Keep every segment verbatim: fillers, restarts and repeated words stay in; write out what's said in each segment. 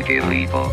Ay, qué rico.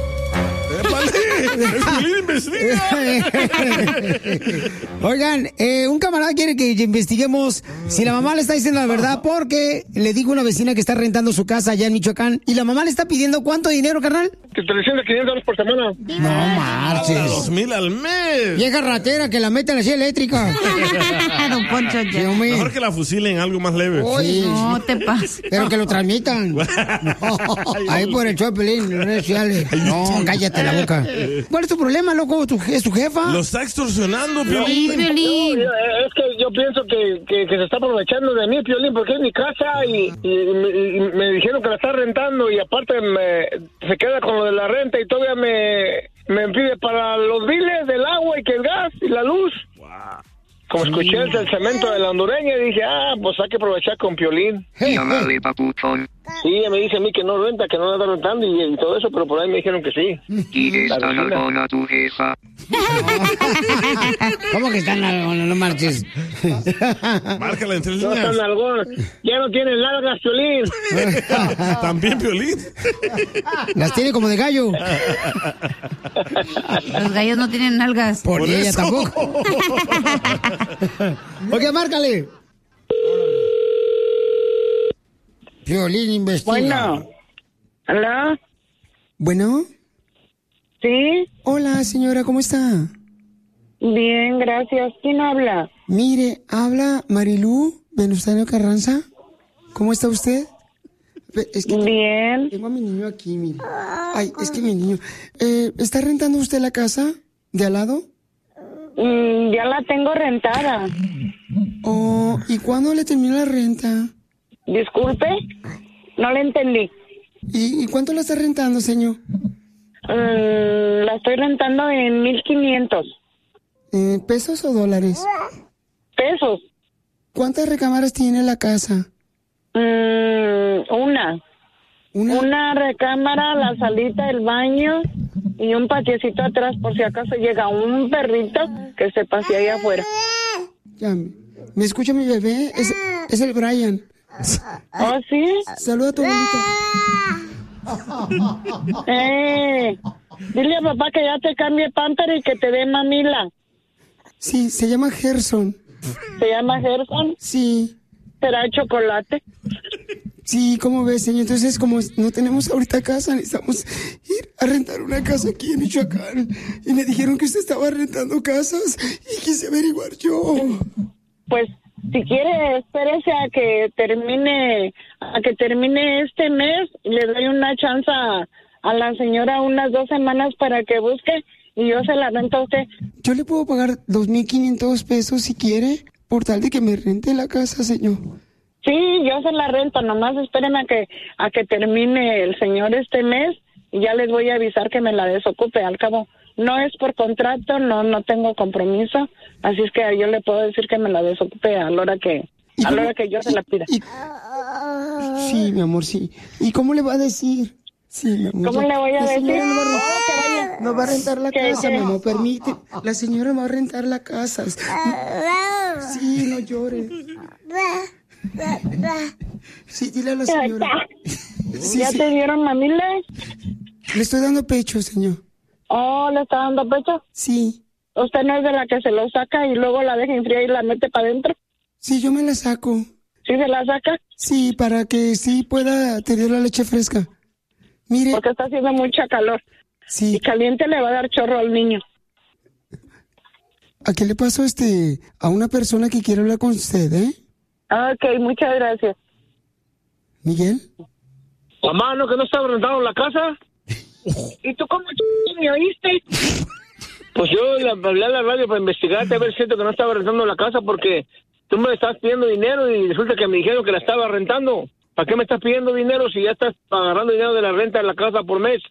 Oigan, eh, un camarada quiere que investiguemos si la mamá le está diciendo la verdad porque le dijo una vecina que está rentando su casa allá en Michoacán y la mamá le está pidiendo ¿cuánto dinero, carnal? Que te diciendo quinientos dólares por semana. No marches. Dos mil al mes. Vieja ratera que la mete en la silla eléctrica. Don Poncho, ya. Sí, mejor que la fusilen algo más leve. Sí. No te pases. Pero que lo transmitan. Ahí por el show de Pelín, en las redes sociales. No, cállate la boca. ¿Cuál es tu problema, loco? ¿Tu, ¿Es tu jefa? Lo está extorsionando, Piolín. Sí, Piolín. No, es que yo pienso que, que, que se está aprovechando de mí, Piolín, porque es mi casa y, y, y, y me dijeron que la está rentando y aparte me, se queda con lo de la renta y todavía me, me pide para los biles del agua y que el gas y la luz. Wow. Como escuché el, el cemento de la hondureña, dije, ah, pues hay que aprovechar con Piolín. Llámale, papuchón. Sí, me dice a mí que no renta, que no la está rentando y, y todo eso, pero por ahí me dijeron que sí. Y está nalgona tu jefa. ¿Cómo que está nalgona? No marches. Márcala en tres No líneas. está nalgona. Ya no tiene largas, Piolín. También Piolín. Las tiene como de gallo. Los gallos no tienen nalgas. Por, Por ella eso. tampoco. Ok, márcale. Piolín investiga. Bueno. ¿Aló? Bueno. ¿Sí? Hola, señora, ¿cómo está? Bien, gracias. ¿Quién habla? Mire, habla Marilú Venustiano Carranza. ¿Cómo está usted? Es que Bien. Tengo a mi niño aquí, mire. Ay, es que mi niño... Eh, ¿Está rentando usted la casa de al lado? Mm, ya la tengo rentada. Oh, ¿y cuándo le termina la renta? Disculpe, no le entendí. ¿Y, y cuánto la está rentando, señor? Mm, la estoy rentando en mil quinientos. Eh, ¿Pesos o dólares? Pesos. ¿Cuántas recámaras tiene la casa? Mm, una. Una. Una recámara, la salita, el baño y un patiecito atrás por si acaso llega un perrito que se pase ahí afuera. Ya, ¿me escucha mi bebé? Es, es el Brian. ¿Oh, sí? Saluda a tu abuelita. Eh, dile a papá que ya te cambie pamper y que te dé mamila. Sí, se llama Gerson. ¿Se llama Gerson? Sí. ¿Será chocolate? Sí, ¿cómo ves, señor? Entonces, como no tenemos ahorita casa, necesitamos ir a rentar una casa aquí en Michoacán. Y me dijeron que usted estaba rentando casas y quise averiguar yo. Pues, si quiere, espérese a que termine, a que termine este mes y le doy una chance a, a la señora unas dos semanas para que busque y yo se la rento a usted. Yo le puedo pagar dos mil quinientos pesos si quiere, por tal de que me rente la casa, señor. Sí, yo se la rento, nomás espérenme a que, a que termine el señor este mes y ya les voy a avisar que me la desocupe. Al cabo, no es por contrato, no, no tengo compromiso, así es que yo le puedo decir que me la desocupe a la hora que, a la hora que yo se la pida. Y, sí, mi amor, sí. ¿Y cómo le va a decir? Sí, mi amor. ¿Cómo le voy a la decir? señora no va a, Oh, rentar, que vaya. no va a rentar la ¿Qué, casa, qué? mi amor, permite. La señora va a rentar la casa. Sí, no llores. Sí, dile a la señora. Sí, ¿Ya sí. te dieron mamila? Le estoy dando pecho, señor. Oh, ¿le está dando pecho? Sí. ¿Usted no es de la que se lo saca y luego la deja enfriar y la mete para adentro? Sí, yo me la saco. ¿Sí se la saca? Sí, para que sí pueda tener la leche fresca. Mire. Porque está haciendo mucha calor. Sí. Y caliente le va a dar chorro al niño. ¿A qué le pasó este a una persona que quiere hablar con usted, eh? Ok, muchas gracias. ¿Miguel? Mamá, ¿no que no estaba rentando la casa? ¿Y tú cómo ch... me oíste? Pues yo le hablé a la radio para investigarte a ver si es cierto que no estaba rentando la casa porque tú me estás pidiendo dinero y resulta que me dijeron que la estaba rentando. ¿Para qué me estás pidiendo dinero si ya estás agarrando dinero de la renta de la casa por mes?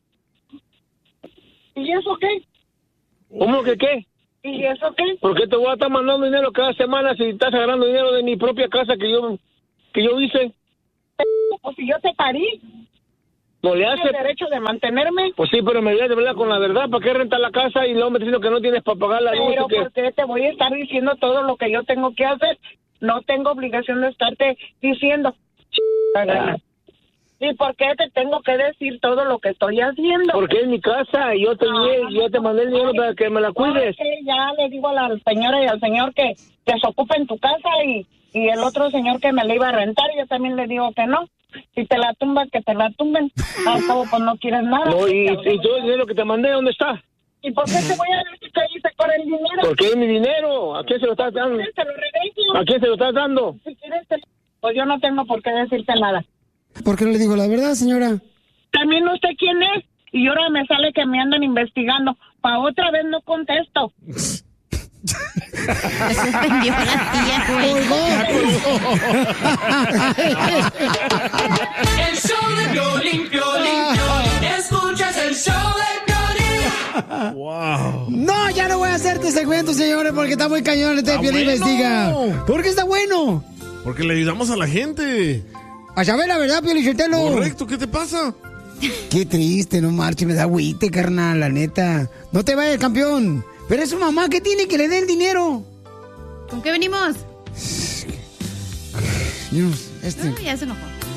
¿Y eso qué? ¿Cómo que qué? ¿Y eso qué? ¿Por qué te voy a estar mandando dinero cada semana si estás agarrando dinero de mi propia casa que yo que yo hice? Pues si yo te parí. ¿No le ¿Tienes hace? derecho de mantenerme? Pues sí, pero me debes de hablar con la verdad. ¿Para qué rentar la casa y luego me diciendo que no tienes para pagar la luz? Pero y que... ¿por qué te voy a estar diciendo todo lo que yo tengo que hacer? No tengo obligación de estarte diciendo. ¿Y por qué te tengo que decir todo lo que estoy haciendo? Porque es mi casa y yo te, Ah, yo te mandé el dinero para que me la cuides. porque ya le digo a la señora y al señor que, que se ocupe en tu casa y, y el otro señor que me la iba a rentar, yo también le digo que no. Si te la tumban, que te la tumben. Al cabo, pues no quieres nada. No, y, y todo el dinero que te mandé, ¿dónde está? ¿Y por qué te voy a decir que hice con el dinero? Porque es mi dinero. ¿A quién se lo estás dando? Te lo regreso. ¿A quién se lo estás dando? Si quieres, te- pues yo no tengo por qué decirte nada. ¿Por qué no le digo la verdad, señora? También usted quién es. Y ahora me sale que me andan investigando. Pa' otra vez no contesto. Se suspendió la tía, güey. El show de Piolín, Piolín, Piolín. Escuchas el show de Piolín. Wow. No, ya no voy a hacer este segmento, señores, porque está muy cañón este Está Piolín bueno. Investiga. ¿Por qué está bueno? Porque le ayudamos a la gente. A saber la verdad, Piolín Sotelo. Correcto, ¿qué te pasa? Qué triste, no marche, me da agüite, carnal, la neta. No te vayas, campeón. Pero es su mamá que tiene que le dé el dinero. ¿Con qué venimos? Dios, este. No, ya se enojó.